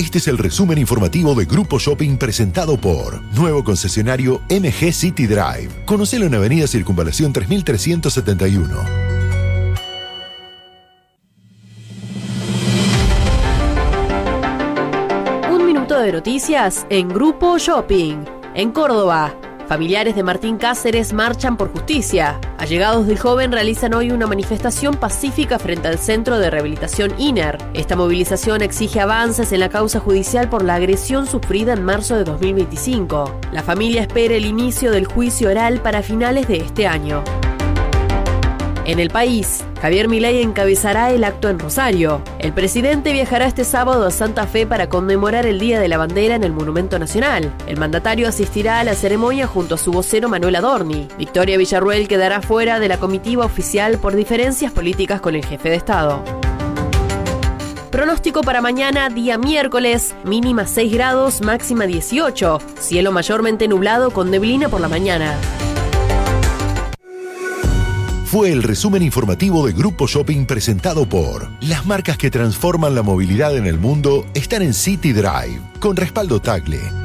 Este es el resumen informativo de Grupo Shopping presentado por nuevo concesionario MG City Drive. Conocelo en Avenida Circunvalación 3371. Un minuto de noticias en Grupo Shopping. En Córdoba, familiares de Martín Cáceres marchan por justicia. Allegados del joven realizan hoy una manifestación pacífica frente al Centro de Rehabilitación INER. Esta movilización exige avances en la causa judicial por la agresión sufrida en marzo de 2025. La familia espera el inicio del juicio oral para finales de este año. En el país, Javier Milei encabezará el acto en Rosario. El presidente viajará este sábado a Santa Fe para conmemorar el Día de la Bandera en el Monumento Nacional. El mandatario asistirá a la ceremonia junto a su vocero Manuel Adorni. Victoria Villarruel quedará fuera de la comitiva oficial por diferencias políticas con el jefe de Estado. Pronóstico para mañana, día miércoles, mínima 6 grados, máxima 18. Cielo mayormente nublado con neblina por la mañana. Fue el resumen informativo de Grupo Shopping presentado por las marcas que transforman la movilidad en el mundo están en City Drive, con respaldo Tagle.